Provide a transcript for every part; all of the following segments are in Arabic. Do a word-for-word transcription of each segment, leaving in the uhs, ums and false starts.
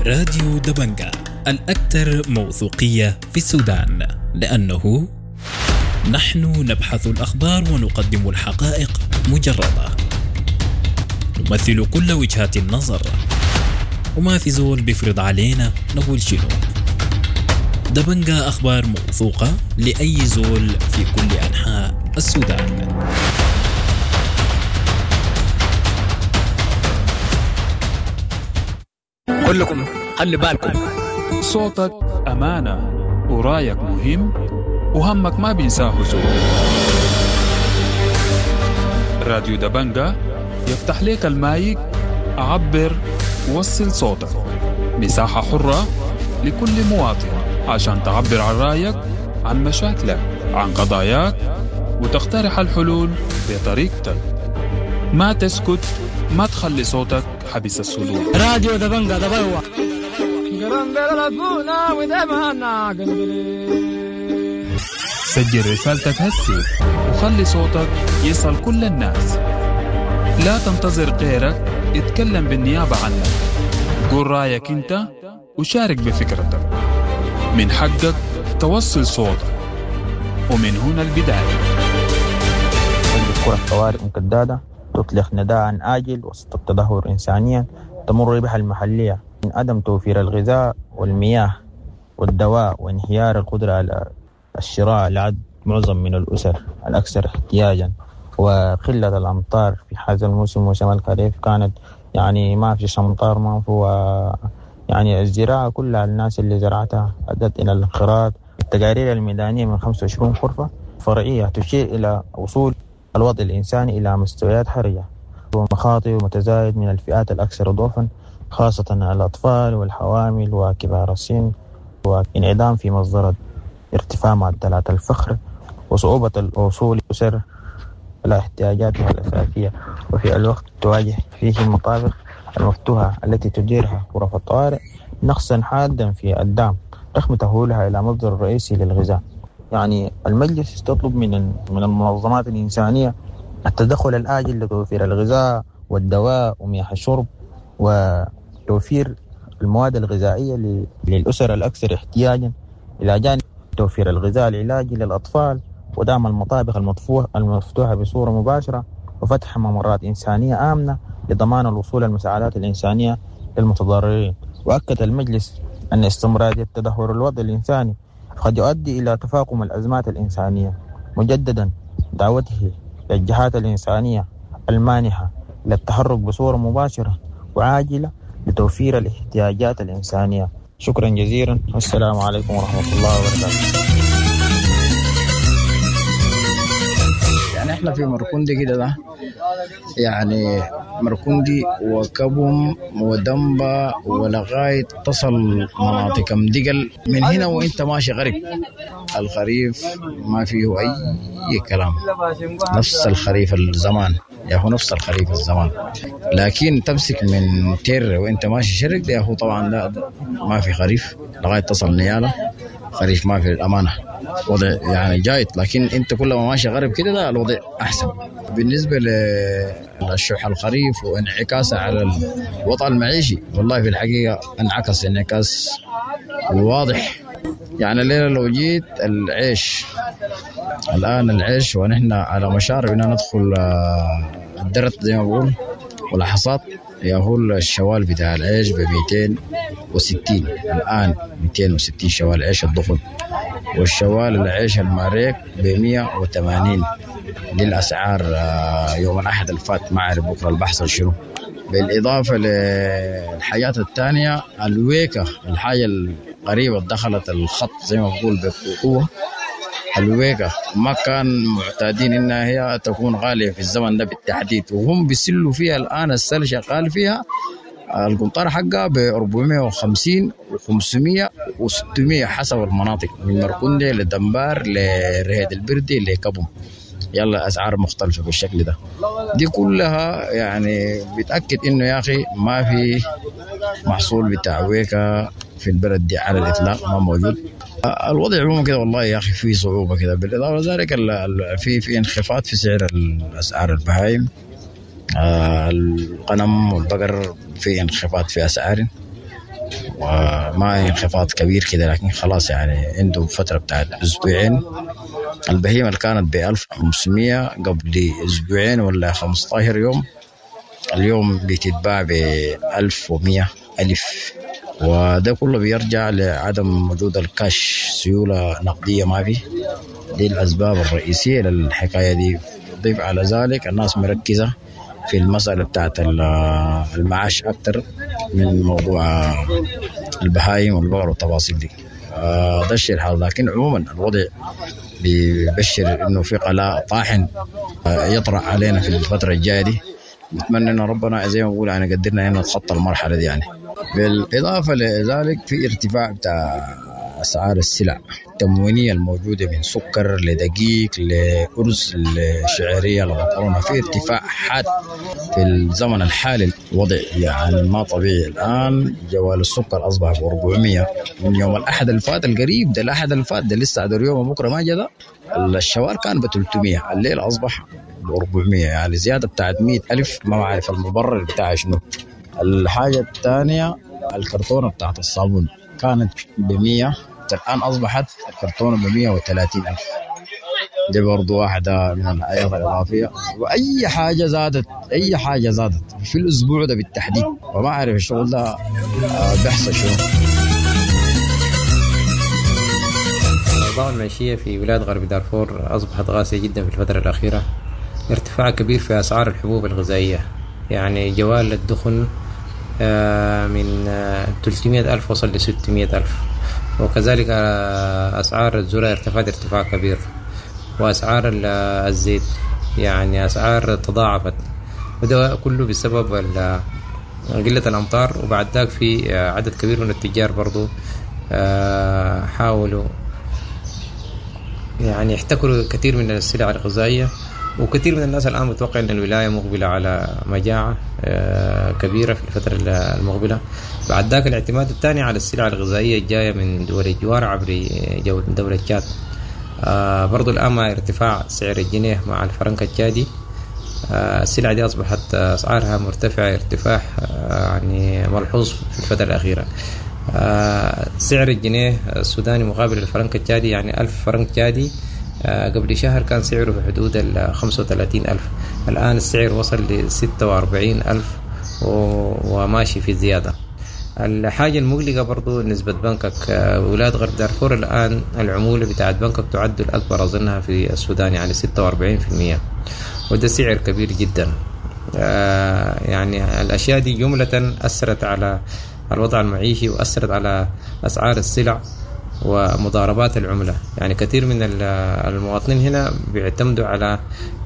راديو دبنجة الأكثر موثوقية في السودان، لأنه نحن نبحث الأخبار ونقدم الحقائق مجردة، نمثل كل وجهات النظر، وما في زول بيفرض علينا نقول شنو. دبنجة أخبار موثوقة لأي زول في كل أنحاء السودان. كلكم خلي بالكم، صوتك أمانة ورايك مهم وهمك ما بينساه زول. راديو دبنجة يفتح لك المايك، عبر ووصل صوتك، مساحة حرة لكل مواطن عشان تعبر عن رايك، عن مشاكلك، عن قضاياك، وتقترح الحلول بطريقتك. ما تسكت، ما تخلي صوتك حبس السلوك. راديو دبنجة دبوا سجل رسالتك هسي وخلي صوتك يصل كل الناس. لا تنتظر غيرك اتكلم بالنيابة عنك، قول رأيك انت وشارك بفكرتك. من حقك توصل صوتك، ومن هنا البداية. الكرة الطوارئ مكدادة تطلق نداء آجل وسط التدهور إنسانيا تمر بها المحلية من عدم توفير الغذاء والمياه والدواء وانهيار القدرة على الشراء لعد معظم من الأسر الأكثر احتياجا، وقلة الأمطار في هذا الموسم موسم الخريف كانت يعني ما في أمطار، ما في يعني الزراعة كلها الناس اللي زرعتها أدت إلى الانقراض. التقارير الميدانية من خمسة وعشرين غرفة فرعية تشير إلى وصول الوضع الإنساني إلى مستويات حرجة ومخاطر متزايد من الفئات الأكثر ضعفا، خاصة الأطفال والحوامل وكبار السن، وانعدام في مصدر ارتفاع معدلات الفقر وصعوبة الوصول لأسر الاحتياجاتها الأساسية، وفي الوقت تواجه فيه المطابق المفتوحة التي تديرها غرف الطوارئ نقصا حادا في الدعم رغم تحويلها إلى مصدر رئيسي للغذاء. يعني المجلس تطلب من من المنظمات الإنسانية التدخل الآجل لتوفير الغذاء والدواء ومياه الشرب وتوفير المواد الغذائية للأسر الأكثر احتياجا، إلى جانب توفير الغذاء العلاجي للأطفال ودعم المطابخ المفتوحة بصورة مباشرة وفتح ممرات إنسانية آمنة لضمان الوصول المساعدات الإنسانية للمتضررين. وأكد المجلس أن استمرارية تدهور الوضع الإنساني قد يؤدي إلى تفاقم الأزمات الإنسانية، مجددا دعوته للجهات الإنسانية المانحة للتحرك بصورة مباشرة وعاجلة لتوفير الاحتياجات الإنسانية. شكرا جزيلا، والسلام عليكم ورحمة الله وبركاته. يعني احنا في مركندي كده ده، يعني مركندي وكبم ودنبا ولغاية تصل مناطق مدقل. من هنا وانت ماشي غريب الخريف ما فيه اي كلام، نفس الخريف الزمان يا هو نفس الخريف الزمان. لكن تمسك من تير وانت ماشي شرق ده يا هو طبعا لا ما في خريف لغاية تصل نيالة خريف، ما في الأمانة وضع يعني جايد. لكن انت كل ما ماشي غرب كده ده الوضع احسن. بالنسبه للشح الخريف وانعكاسه على الوضع المعيشي، والله في الحقيقه انعكس انعكاس واضح. يعني الليله لو جيت العيش الان العيش ونحن على مشارف ان ندخل الدرت زي ما بقول والحصاد، يهول الشوال بتاع العيش ب مئتين وستين الآن، مئتين وستين شوال عيش الضخم، والشوال العيش الماريك ب مئة وثمانين. دي الأسعار يوم الأحد الفات، ما أعرف بكرة البحث شنو. بالإضافة للحاجات الثانية الويكة، الحاجة القريبة دخلت الخط زي ما بقول بقوة. الويكة ما كان معتادين إنها هي تكون غالية في الزمن ده بالتحديد، وهم بيسلوا فيها الآن. السل شغال فيها القنطار حقها ب أربعمئة وخمسين وخمسمئة وستمئة حسب المناطق، من مركندي لدنبار لرهيد البردي لكبم. يلا أسعار مختلفة بالشكل ده. دي كلها يعني بتأكد إنه يا أخي ما في محصول بتاع ويكة في البلد دي على الإطلاق، ما موجود. الوضع عموما كده والله يا أخي في صعوبة كده. بالإضافة لذلك في في انخفاض في سعر الأسعار البهايم، الغنم والبقر في انخفاض في أسعار. وما انخفاض كبير كده، لكن خلاص يعني عنده فترة بتاعت أسبوعين. البهيمة اللي كانت ب ألف وخمسمية قبل أسبوعين ولا خمسة عشر يوم، اليوم بتتباع ب ألف ومية ألف، وده كله بيرجع لعدم وجود الكاش، سيولة نقدية ما فيه. دي الأسباب الرئيسية للحكاية دي. ضيف على ذلك الناس مركزة في المسألة بتاعت المعاش أكتر من موضوع البهايم والبقر والتفاصيل دي. ده الشيء الحال، لكن عموما الوضع بيبشر إنه في قلاء طاحن يطرأ علينا في الفترة الجاية دي. نتمنى إن ربنا زي ما نقول يعني قدرنا إن نتخطى المرحلة دي. يعني بالإضافة لذلك في ارتفاع بتاع أسعار السلع التموينية الموجودة من سكر لدقيق لأرز لشعيرية لمكرونة، في ارتفاع حاد في الزمن الحالي. الوضع يعني ما طبيعي. الآن جوال السكر أصبح ب أربعمية من يوم الأحد الفات القريب ده، الأحد الفات ده لسه عدو يوم بكرة ما جدا. الشوار كان ب ثلاثمية، الليل أصبح ب أربعمية، يعني زيادة بتاعت مئة ألف. ما بعرف المبرر بتاعه شنو. الحاجة الثانية الكرتونة بتاعت الصابون كانت بمية، الآن أصبحت الكرتونة بمية وثلاثين ألف. دي برضو واحدة من الآيات الإضافية. وأي حاجة زادت، أي حاجة زادت في الأسبوع ده بالتحديد، وما أعرف الشغل ده بيحصل شنو. الأوضاع المعيشية في ولاية غرب دارفور أصبحت قاسية جدا في الفترة الأخيرة. ارتفاع كبير في أسعار الحبوب الغذائية، يعني جوال الدخن من ثلاثمية ألف وصل ل ستمية ألف، وكذلك أسعار الذرة ارتفعت ارتفاع كبير، وأسعار الزيت يعني أسعار تضاعفت، وده كله بسبب قلة الأمطار. وبعد ذلك في عدد كبير من التجار برضو حاولوا يعني يحتكروا كثير من السلع الغذائية، وكثير من الناس الآن متوقع أن الولاية مقبلة على مجاعة كبيرة في الفترة المقبلة. بعد ذلك الاعتماد الثاني على السلع الغذائية الجاية من دول الجوار عبر دولة تشاد. برضو الآن مع ارتفاع سعر الجنيه مع الفرنك التشادي، السلع دي أصبحت أسعارها مرتفعة ارتفاع يعني ملحوظ في الفترة الأخيرة. سعر الجنيه السوداني مقابل الفرنك التشادي يعني ألف فرنك تشادي قبل شهر كان سعره في حدود ال خمسة وثلاثين ألف، الآن السعر وصل ل ستة وأربعين ألف وماشي في زيادة. الحاجة المقلقة برضو نسبة بنكك. ولاية غرب دارفور الآن العمولة بتاعت بنكك تعد الأكبر أظنها في السودان يعني ستة وأربعين بالمئة، وده سعر كبير جدا. يعني الأشياء دي جملة أثرت على الوضع المعيشي وأثرت على أسعار السلع ومضاربات العملة. يعني كثير من المواطنين هنا بيعتمدوا على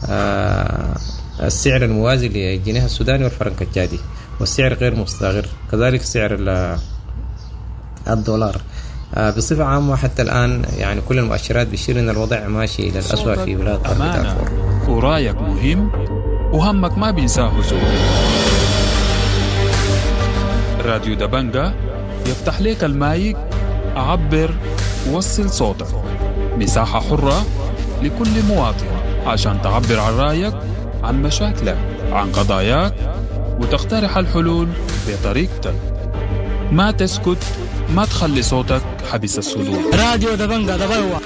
السعر الموازي للجنيه السوداني والفرنك التشادي، والسعر غير مستقر، كذلك سعر الدولار. بصفة عامة حتى الآن يعني كل المؤشرات بتشير أن الوضع ماشي إلى الأسوأ في ولاية غرب دارفور. ورأيك مهم وهمك ما بينساه زول. راديو دبنجة يفتح لك المايك، عبر وصل صوتك، مساحة حرة لكل مواطن عشان تعبر عن رأيك، عن مشاكلك، عن قضاياك، وتقترح الحلول بطريقتك. ما تسكت، ما تخلي صوتك حبس الصدور. راديو دبنجة دبوا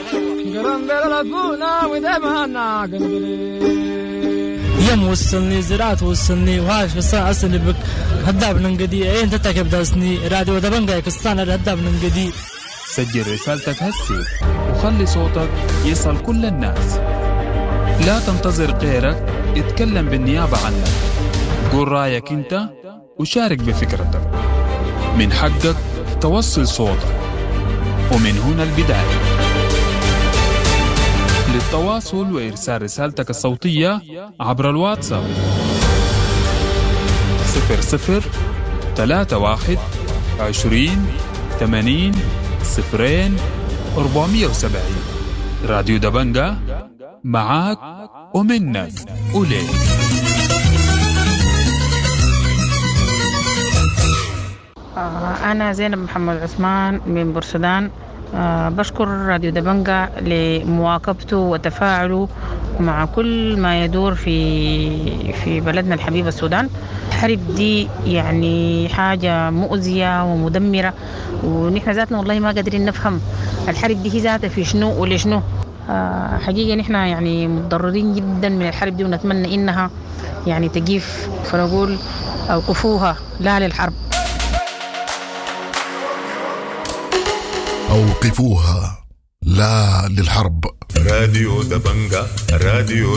يم وصلني زراعت وصلني وهاش قصة أصلي بك هداب ننقدي أين تتكب داسني. راديو دبنجة كستان هداب ننقدي. سجل رسالتك هسي وخلي صوتك يصل كل الناس. لا تنتظر غيرك اتكلم بالنيابة عنك. قول رأيك انت وشارك بفكرتك. من حقك توصل صوتك، ومن هنا البداية. للتواصل وإرسال رسالتك الصوتية عبر الواتساب صفر صفر ثلاثة واحد عشرين ثمانين صفرين أربعمية وسبعين. راديو دبنجة معاك ومنك وليك. أنا زينب محمد عثمان من بورسودان. أه بشكر راديو دبنجة لمواكبته وتفاعله مع كل ما يدور في في بلدنا الحبيب السودان. الحرب دي يعني حاجة مؤذية ومدمرة، ونحن ذاتنا والله ما قادرين نفهم الحرب دي هي ذاتها في شنو ولشنو. آه حقيقة نحن يعني متضررين جدا من الحرب دي، ونتمنى إنها يعني تجيف، فنقول أوقفوها لا للحرب. أوقفوها لا للحرب. راديو دبنجة، راديو